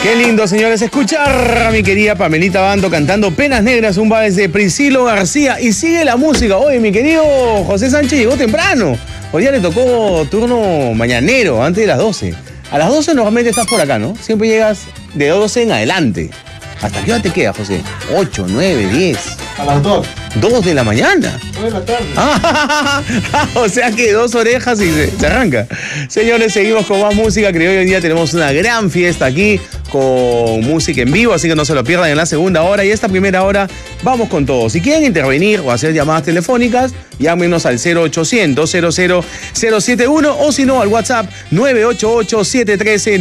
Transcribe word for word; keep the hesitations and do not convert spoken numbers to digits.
Qué lindo, señores, escuchar a mi querida Pamelita Bando cantando Penas Negras, un vals de Priscilo García. Y sigue la música. Oye, mi querido José Sánchez llegó temprano. Hoy día le tocó turno mañanero, antes de las doce. A las doce normalmente estás por acá, ¿no? Siempre llegas de doce en adelante. ¿Hasta qué hora te queda, José? ocho, nueve, diez. A las dos. dos de la mañana. dos de la tarde. Ah, o sea que dos orejas y se, se arranca. Señores, seguimos con más música. Creo que hoy día tenemos una gran fiesta aquí con música en vivo, así que no se lo pierdan en la segunda hora. Y esta primera hora vamos con todo. Si quieren intervenir o hacer llamadas telefónicas, llámenos al cero ochocientos, cero cero cero siete uno o si no al WhatsApp nueve ocho ocho, siete uno tres